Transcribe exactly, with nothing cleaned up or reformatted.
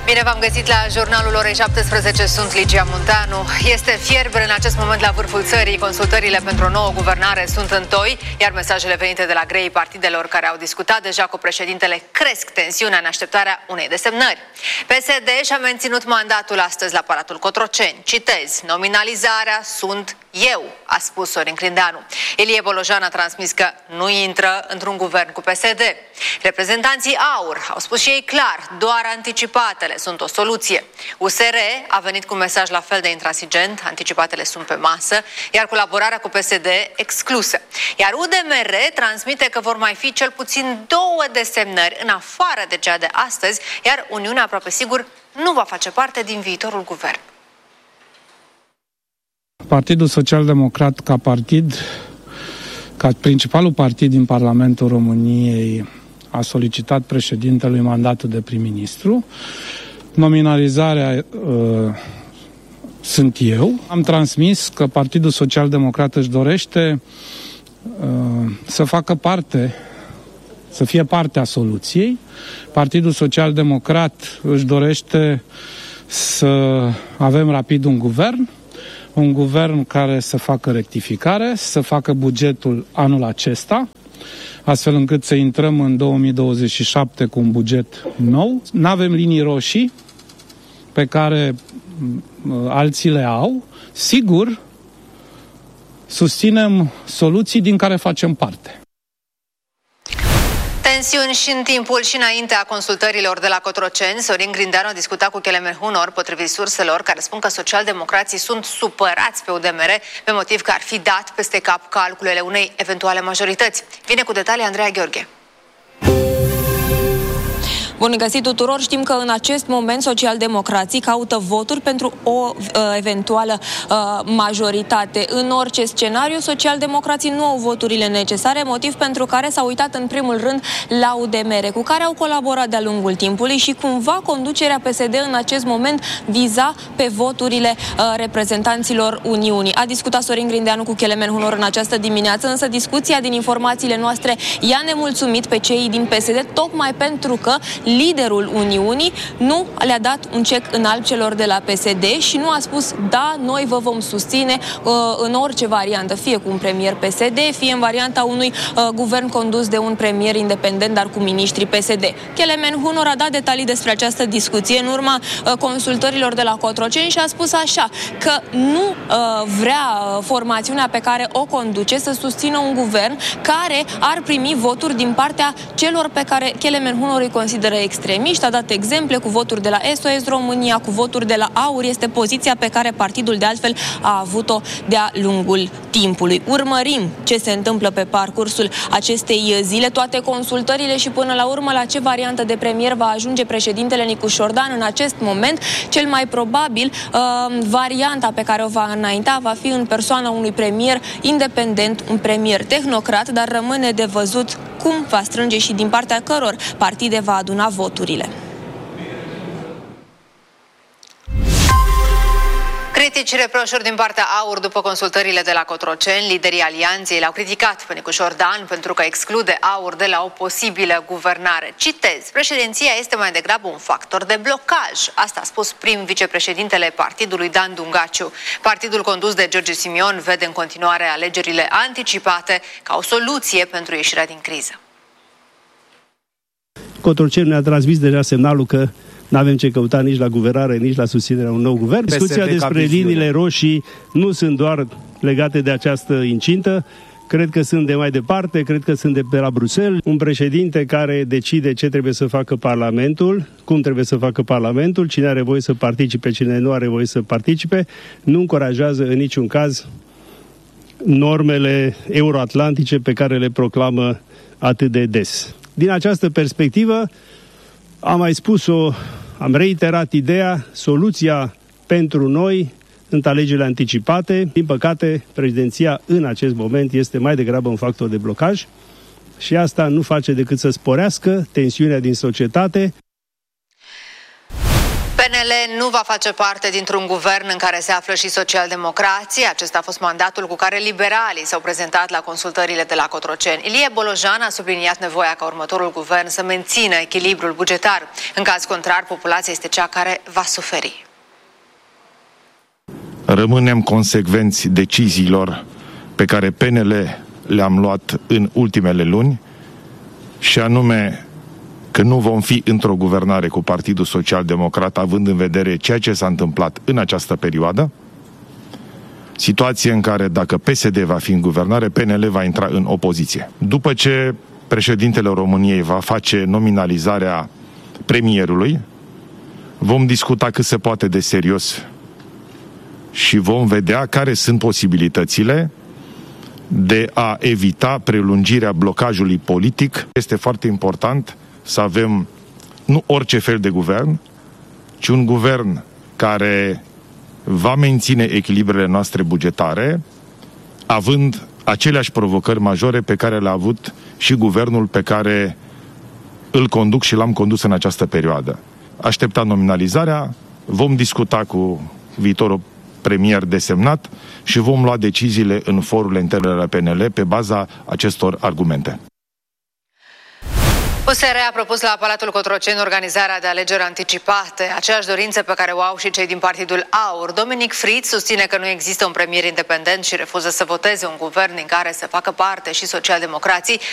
Bine v-am găsit la jurnalul orei șaptesprezece, sunt Ligia Munteanu. Este fierbere în acest moment la vârful țării. Consultările pentru o nouă guvernare sunt în toi, iar mesajele venite de la greii partidelor care au discutat deja cu președintele cresc tensiunea în așteptarea unei desemnări. P S D și-a menținut mandatul astăzi la Palatul Cotroceni. Citez: nominalizarea sunt eu, a spus Sorin Grindeanu. Ilie Bolojan a transmis că nu intră într-un guvern cu P S D. Reprezentanții AUR au spus și ei clar, doar anticipatele sunt o soluție. U S R a venit cu un mesaj la fel de intransigent, anticipatele sunt pe masă, iar colaborarea cu P S D exclusă. Iar U D M R transmite că vor mai fi cel puțin două desemnări în afară de cea de astăzi, iar Uniunea aproape sigur nu va face parte din viitorul guvern. Partidul Social-Democrat ca partid, ca principalul partid din Parlamentul României, a solicitat președintelui mandatul de prim-ministru. Nominalizarea uh, sunt eu. Am transmis că Partidul Social-Democrat își dorește uh, să facă parte, să fie parte a soluției. Partidul Social-Democrat își dorește să avem rapid un guvern, un guvern care să facă rectificare, să facă bugetul anul acesta, astfel încât să intrăm în două mii douăzeci și șapte cu un buget nou. N-avem linii roșii pe care alții le au. Sigur, susținem soluții din care facem parte. Tensiuni și în timpul și înaintea consultărilor de la Cotroceni. Sorin Grindeanu a discutat cu Kelemen Hunor, potrivit surselor care spun că socialdemocrații sunt supărați pe U D M R pe motiv că ar fi dat peste cap calculele unei eventuale majorități. Vine cu detalii Andreea Gheorghe. Bun găsit tuturor! Știm că în acest moment socialdemocrații caută voturi pentru o uh, eventuală uh, majoritate. În orice scenariu, socialdemocrații nu au voturile necesare, motiv pentru care s-au uitat în primul rând la U D M R, cu care au colaborat de-a lungul timpului și cumva conducerea P S D în acest moment viza pe voturile uh, reprezentanților Uniunii. A discutat Sorin Grindeanu cu Kelemen Hunor în această dimineață, însă discuția din informațiile noastre i-a nemulțumit pe cei din P S D, tocmai pentru că liderul Uniunii nu le-a dat un cec în alb celor de la P S D și nu a spus da, noi vă vom susține uh, în orice variantă, fie cu un premier P S D, fie în varianta unui uh, guvern condus de un premier independent, dar cu miniștri P S D. Kelemen Hunor a dat detalii despre această discuție în urma uh, consultărilor de la Cotroceni și a spus așa, că nu uh, vrea uh, formațiunea pe care o conduce să susțină un guvern care ar primi voturi din partea celor pe care Kelemen Hunor îi consideră extremiști. A dat exemple cu voturi de la S O S România, cu voturi de la AUR. Este poziția pe care partidul de altfel a avut-o de-a lungul timpului. Urmărim ce se întâmplă pe parcursul acestei zile, toate consultările și până la urmă la ce variantă de premier va ajunge președintele Nicu Șordan în acest moment. Cel mai probabil uh, varianta pe care o va înainta va fi în persoana unui premier independent, un premier tehnocrat, dar rămâne de văzut cum va strânge și din partea căror partide va aduna voturile. Critici, reproșuri din partea AUR după consultările de la Cotroceni. Liderii alianței l-au criticat pe Nicu Șordan pentru că exclude AUR de la o posibilă guvernare. Citez: președinția este mai degrabă un factor de blocaj. Asta a spus prim vicepreședintele partidului Dan Dungaciu. Partidul condus de George Simion vede în continuare alegerile anticipate ca o soluție pentru ieșirea din criză. Cotroceni ne-a transmis deja semnalul că n-avem ce căuta nici la guvernare, nici la susținerea unui nou guvern. Discuția despre liniile roșii nu sunt doar legate de această incintă, cred că sunt de mai departe, cred că sunt de pe la Bruxelles. Un președinte care decide ce trebuie să facă Parlamentul, cum trebuie să facă Parlamentul, cine are voie să participe, cine nu are voie să participe, nu încurajează în niciun caz normele euroatlantice pe care le proclamă atât de des. Din această perspectivă, am mai spus-o, am reiterat ideea, soluția pentru noi sunt alegerile anticipate. Din păcate, președinția în acest moment este mai degrabă un factor de blocaj și asta nu face decât să sporească tensiunea din societate. P N L nu va face parte dintr-un guvern în care se află și socialdemocrații. Acesta a fost mandatul cu care liberalii s-au prezentat la consultările de la Cotroceni. Ilie Bolojan a subliniat nevoia ca următorul guvern să mențină echilibrul bugetar. În caz contrar, populația este cea care va suferi. Rămânem consecvenți deciziilor pe care P N L le-am luat în ultimele luni, și anume că nu vom fi într-o guvernare cu Partidul Social Democrat, având în vedere ceea ce s-a întâmplat în această perioadă, situație în care dacă P S D va fi în guvernare, P N L va intra în opoziție. După ce președintele României va face nominalizarea premierului, vom discuta cât se poate de serios și vom vedea care sunt posibilitățile de a evita prelungirea blocajului politic. Este foarte important să avem nu orice fel de guvern, ci un guvern care va menține echilibrele noastre bugetare, având aceleași provocări majore pe care le-a avut și guvernul pe care îl conduc și l-am condus în această perioadă. Așteptăm nominalizarea, vom discuta cu viitorul premier desemnat și vom lua deciziile în forurile interne ale P N L pe baza acestor argumente. U S R a propus la Palatul Cotroceni organizarea de alegeri anticipate, aceeași dorință pe care o au și cei din Partidul AUR. Dominic Fritz susține că nu există un premier independent și refuză să voteze un guvern din care să facă parte și socialdemocrații.